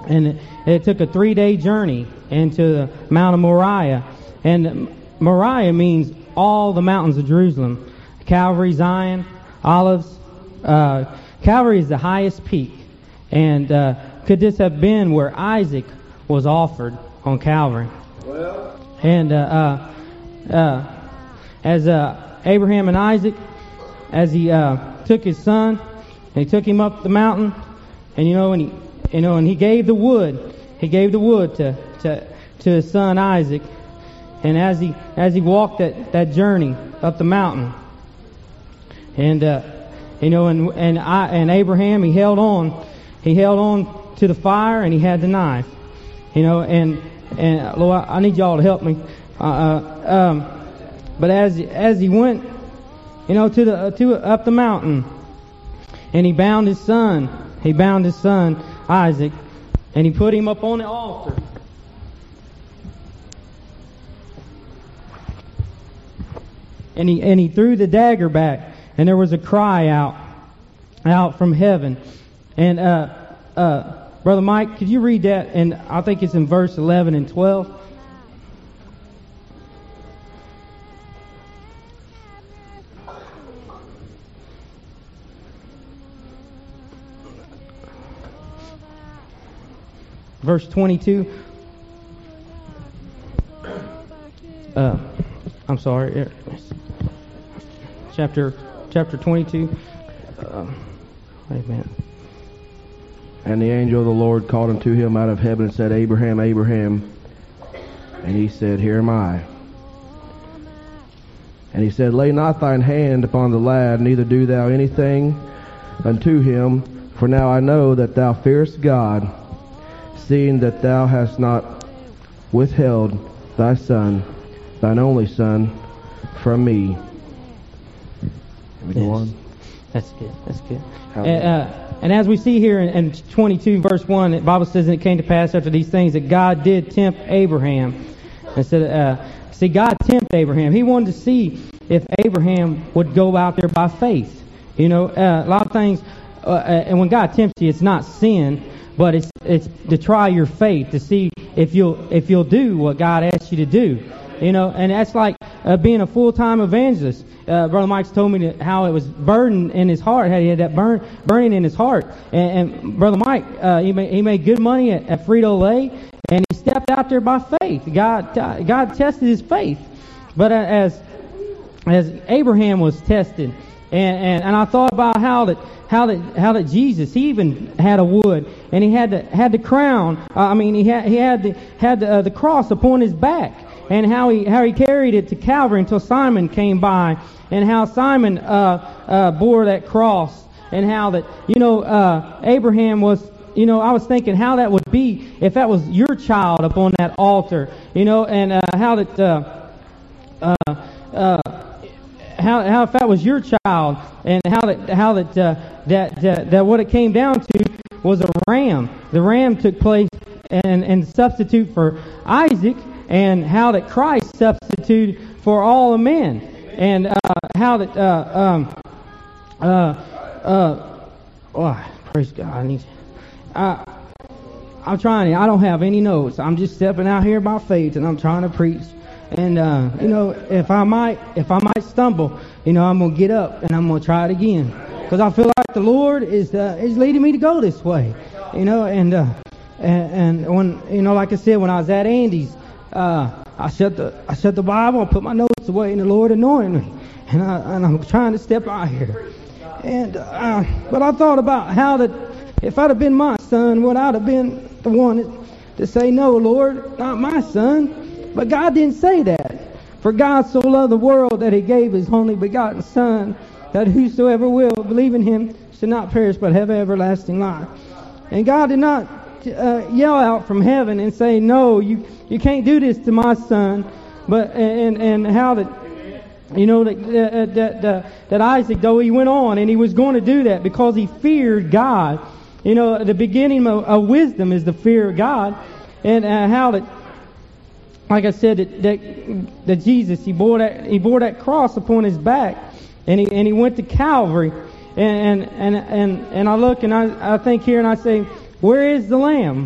And it took a 3-day journey into the Mount of Moriah. And Moriah means all the mountains of Jerusalem. Calvary, Zion, Olives. Calvary is the highest peak. And could this have been where Isaac was offered on Calvary? And as Abraham and Isaac, as he took his son, and he took him up the mountain, and and he gave the wood. He gave the wood to his son Isaac. And as he walked that journey up the mountain, and Abraham, he held on to the fire, and he had the knife. And Lord, I need y'all to help me. But as he went, up the mountain, and he bound his son Isaac, and he put him up on the altar. And he threw the dagger back, and there was a cry out from heaven. And Brother Mike, could you read that? And I think it's in verse 11 and 12. Verse 22. I'm sorry. Chapter 22. Amen. And the angel of the Lord called unto him out of heaven and said, Abraham, Abraham. And he said, Here am I. And he said, Lay not thine hand upon the lad, neither do thou anything unto him. For now I know that thou fearest God, seeing that thou hast not withheld thy son, thine only son, from me. Can we go on? That's good. And as we see here in 22 verse 1, the Bible says, And it came to pass after these things that God did tempt Abraham. And said, see, God tempted Abraham. He wanted to see if Abraham would go out there by faith. A lot of things, and when God tempts you, it's not sin, but it's to try your faith, to see if you'll do what God asks you to do. And that's like being a full-time evangelist. Brother Mike's told me how it was burdened in his heart, how he had that burning in his heart. And Brother Mike, he made good money at Frito-Lay, and he stepped out there by faith. God tested his faith. But as Abraham was tested, and I thought about how that Jesus, he even had a wood, and he had the crown. He had the cross upon his back, and how he carried it to Calvary until Simon came by, and how Simon bore that cross, and how that Abraham was. I was thinking how that would be if that was your child upon that altar. And how that. How if that was your child, and how that what it came down to was a ram. The ram took place and substitute for Isaac, and how that Christ substituted for all the men, and how that praise God. I'm trying. I don't have any notes. I'm just stepping out here by faith, and I'm trying to preach. And if I might stumble, I'm gonna get up and I'm gonna try it again, because I feel like the Lord is leading me to go this way, And when like I said, when I was at Andy's, I shut the Bible, I put my notes away, and the Lord anointed me, and I'm trying to step out here. And but I thought about how that if I'd have been my son, would I have been the one to say, No, Lord, not my son? But God didn't say that. For God so loved the world that he gave his only begotten Son, that whosoever will believe in him should not perish but have everlasting life. And God did not yell out from heaven and say, No, you can't do this to my son. But and how that that Isaac, though he went on and he was going to do that because he feared God. The beginning of wisdom is the fear of God, and how that. Like I said, that Jesus, he bore that cross upon his back, and he went to Calvary, and I look and I think here and I say, where is the Lamb?